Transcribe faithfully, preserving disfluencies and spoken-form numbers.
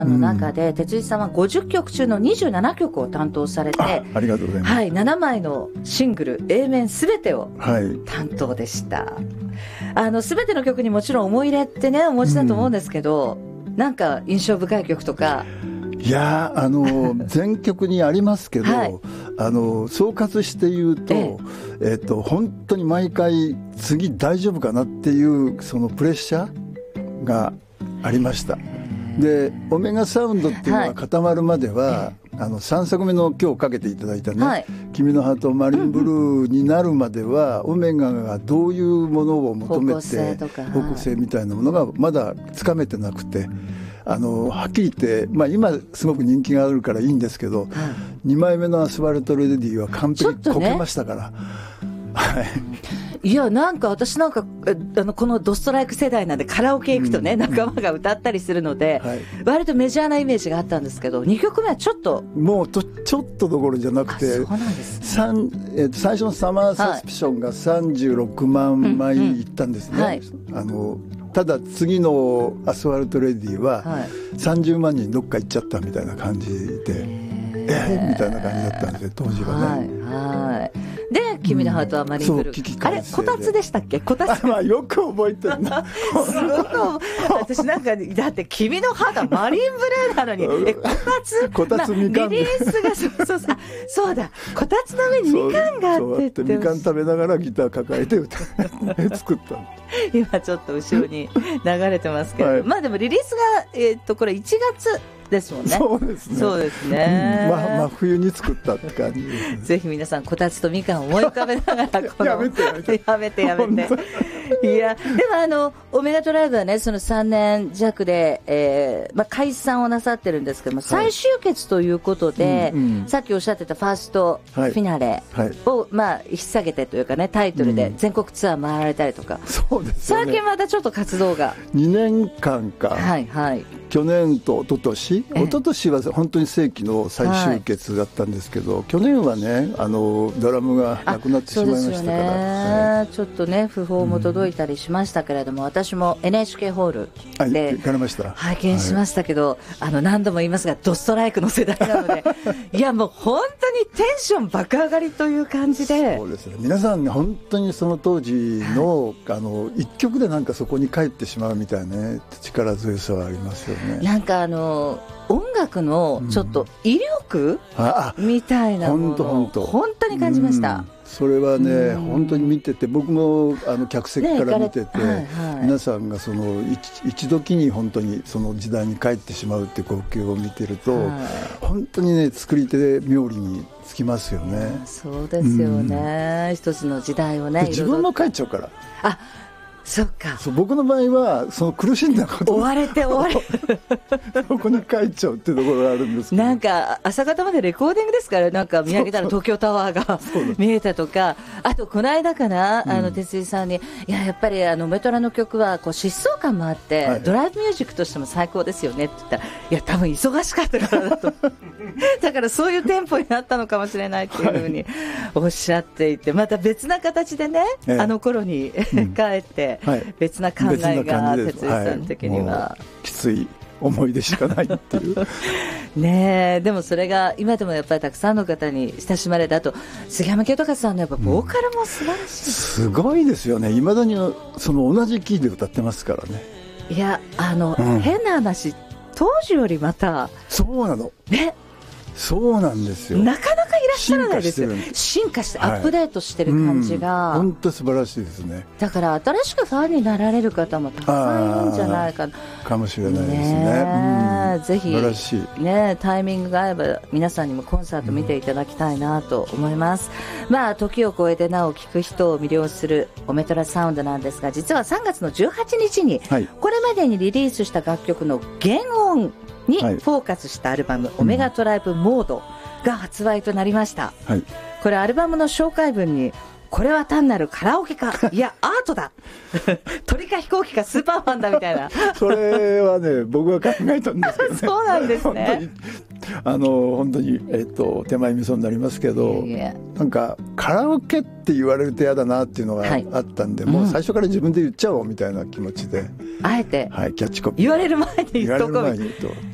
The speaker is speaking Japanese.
の中で、うん、哲司さんはごじゅっきょく中のにじゅうななきょくを担当されて、 あ, ありがとうございます、 はい、ななまいのシングル A 面すべてを担当でした、はい、あのすべての曲にもちろん思い入れってねお持ちだと思うんですけど、うん、なんか印象深い曲とか。 いやあの全曲にありますけど、はい、あの総括して言うと、えええっと、本当に毎回次大丈夫かなっていうそのプレッシャーがありました。でオメガサウンドっていうのが固まるまでは、はい、あのさんさくめの今日かけていただいたね、はい、君のハートマリンブルーになるまでは、うんうん、オメガがどういうものを求めて方向性とか方向性みたいなものがまだつかめてなくて、あのはっきり言って、まあ、今すごく人気があるからいいんですけど、はい、にまいめのアスファルトレディは完璧にこけましたから、はい、 いやなんか私なんかあのこのドストライク世代なんでカラオケ行くとね、うん、仲間が歌ったりするので、はい、割とメジャーなイメージがあったんですけど、にきょくめはちょっともうとちょっとどころじゃなくて、 そうなんですね、 えー、最初のサマーサスピションがさんじゅうろくまんまいいったんですね、はい、あのただ次のアスファルトレディはさんじゅうまんにんどっか行っちゃったみたいな感じで、えー、みたいな感じだったんですよ当時はね、 はいはい、で君のハートはマリンブルー、うん、あれこたつでしたっけ、こたつまあよく覚えてるなすごく私なんかだって君のハートはマリンブルーなのにえこたつこたつみかん、 まあ、リリースがそうそうそうあそうだこたつの上にみかんがあってそうそうみかん食べながらギター抱えて歌作った今ちょっと後ろに流れてますけど、はい、まあでもリリースが、えー、っとこれいちがつですもんね。 そうですね。 そうですね。 うん、ま、真冬に作ったって感じです、ね。 ぜひ皆さんこたつとみかんを思い浮かべながらこのやめてやめてやめてやめて。いやでもあのオメガトライブはねそのさんねんじゃくで、えーまあ、解散をなさってるんですけども、はい、再集結ということで、うんうん、さっきおっしゃってたファーストフィナレを、はいまあ、引っ提げてというかねタイトルで全国ツアー回られたりとか、うん、 そうですよね、 最近またちょっと活動がにねんかんか、 はいはい、 去年と一昨年一昨年は本当に正規の再集結だったんですけど、はい、去年はねあのドラムがなくなってしまいましたから、 ねはい、ちょっとね訃報も届いたりしましたけれども、うん、私も エヌエイチケー ホールで行かれました拝見しましたけど、はい、あの何度も言いますがドストライクの世代なのでいやもう本当にテンション爆上がりという感じで、 そうですね、皆さん本当にその当時 の,、はい、あの一曲でなんかそこに帰ってしまうみたいな、ね、力強さはありますよね。 なんかあの音楽のちょっと威力、うん、みたいなものを本当に感じました、うん、 それはね本当に見てて僕もあの客席から見てて、ねはいはい、皆さんがその 一, 一時に本当にその時代に帰ってしまうって光景を見てると、はい、本当にね作り手冥利につきますよね。 そうですよね、うん、一つの時代をね自分も帰っちゃうからあそっかそう僕の場合はその苦しんだこと追われて追われてそこに帰っちゃうっていうところがあるんですけど、 なんか朝方までレコーディングですから、なんか見上げたら東京タワーが見えたとか、あとこの間かな、あの哲井さんに、いややっぱりあのメトラの曲はこう疾走感もあって、はい、ドライブミュージックとしても最高ですよねって言ったら、いや多分忙しかったからだとだからそういうテンポになったのかもしれないっていうふうにおっしゃっていて、また別な形でね、ええ、あの頃に、うん、帰ってはい、別な考えが哲井さん的には、 はい、きつい思い出しかないっていうねえ、でもそれが今でもやっぱりたくさんの方に親しまれた。あと杉山清隆さんのやっぱボーカルも素晴らしい、うん、 すごいですよね。いまだにその同じキーで歌ってますからね。 いやあの、うん、変な話当時よりまたそうなのね、 そうなんですよ。 なかなかいらっしゃらないですよ。進化してアップデートしてる感じが、 本当、はい、素晴らしいですね。 だから新しくファンになられる方もたくさんいるんじゃないかなかもしれないですね。 うん、ぜひ素晴らしい、 ね、タイミングが合えば皆さんにもコンサート見ていただきたいなと思います、うん、まあ時を超えてなお聴く人を魅了するオメトラサウンドなんですが、実はさんがつのじゅうはちにちに、はい、これまでにリリースした楽曲の原音にフォーカスしたアルバム、はい、オメガトライブモードが発売となりました、はい、これアルバムの紹介文に、これは単なるカラオケかいやアートだ鳥か飛行機かスーパーマンだみたいなそれはね僕が考えたんですけどねそうなんですね。 あの本当に、えー、と手前味噌になりますけど、いやなんかカラオケって言われると嫌だなっていうのがあったんで、はい、もう最初から自分で言っちゃおうみたいな気持ちで、 あえて、 はい、キャッチコピー言われる前に言っとこうみたいな。